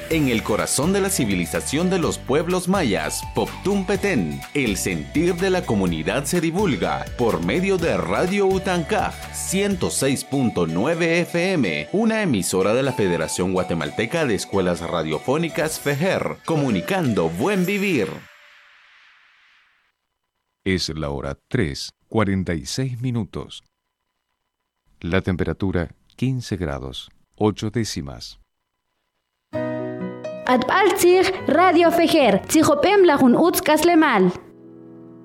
En el corazón de la civilización de los pueblos mayas, Poptún Petén, el sentir de la comunidad se divulga por medio de Radio Utancaj 106.9 FM, una emisora de la Federación Guatemalteca de Escuelas Radiofónicas FEJER, comunicando buen vivir. Es la hora 3:46. La temperatura 15 grados, 8 décimas. Atbaltzig Radio FEJER, Tzijopem Lajun Utzkaslemal.